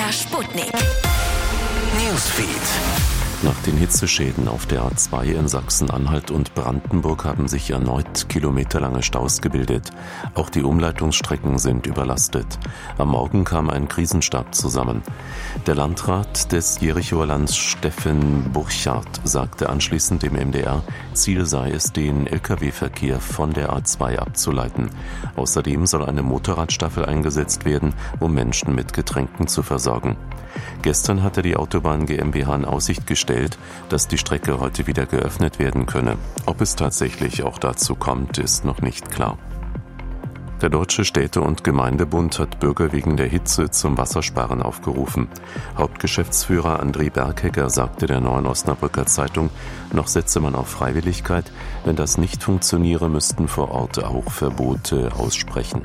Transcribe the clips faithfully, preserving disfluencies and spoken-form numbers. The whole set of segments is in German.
R Sputnik. Newsfeed. Nach den Hitzeschäden auf der A zwei in Sachsen-Anhalt und Brandenburg haben sich erneut kilometerlange Staus gebildet. Auch die Umleitungsstrecken sind überlastet. Am Morgen kam ein Krisenstab zusammen. Der Landrat des Jerichoer Lands Steffen Burchardt sagte anschließend dem M D R, Ziel sei es, den L K W-Verkehr von der A zwei abzuleiten. Außerdem soll eine Motorradstaffel eingesetzt werden, um Menschen mit Getränken zu versorgen. Gestern hatte die Autobahn GmbH in Aussicht gestellt, dass die Strecke heute wieder geöffnet werden könne. Ob es tatsächlich auch dazu kommt, ist noch nicht klar. Der Deutsche Städte- und Gemeindebund hat Bürger wegen der Hitze zum Wassersparen aufgerufen. Hauptgeschäftsführer André Berghecker sagte der Neuen Osnabrücker Zeitung, noch setze man auf Freiwilligkeit. Wenn das nicht funktioniere, müssten vor Ort auch Verbote aussprechen.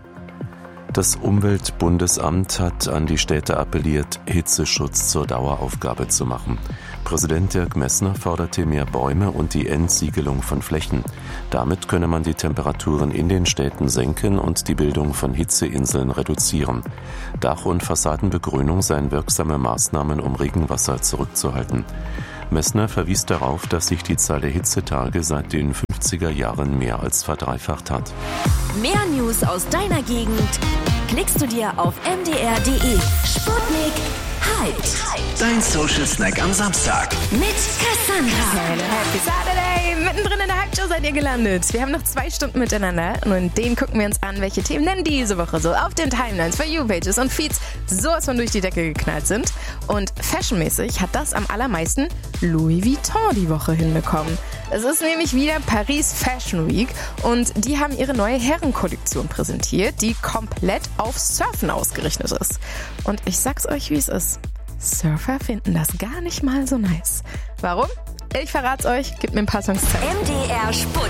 Das Umweltbundesamt hat an die Städte appelliert, Hitzeschutz zur Daueraufgabe zu machen. Präsident Dirk Messner forderte mehr Bäume und die Entsiegelung von Flächen. Damit könne man die Temperaturen in den Städten senken und die Bildung von Hitzeinseln reduzieren. Dach- und Fassadenbegrünung seien wirksame Maßnahmen, um Regenwasser zurückzuhalten. Messner verwies darauf, dass sich die Zahl der Hitzetage seit den fünfziger Jahren mehr als verdreifacht hat. Mehr News aus deiner Gegend klickst du dir auf m d r punkt d e. Sputnik Hyped. Dein Social Snack am Samstag. Mit Cassandra. Happy Saturday! Mittendrin in der Hype-Show seid ihr gelandet. Wir haben noch zwei Stunden miteinander und in denen gucken wir uns an, welche Themen denn diese Woche so auf den Timelines, For You-Pages und Feeds sowas von durch die Decke geknallt sind. Und fashionmäßig hat das am allermeisten Louis Vuitton die Woche hinbekommen. Es ist nämlich wieder Paris Fashion Week und die haben ihre neue Herrenkollektion präsentiert, die komplett auf Surfen ausgerichtet ist. Und ich sag's euch, wie es ist. Surfer finden das gar nicht mal so nice. Warum? Ich verrat's euch. Gebt mir ein paar Songs Zeit. M D R Sputnik.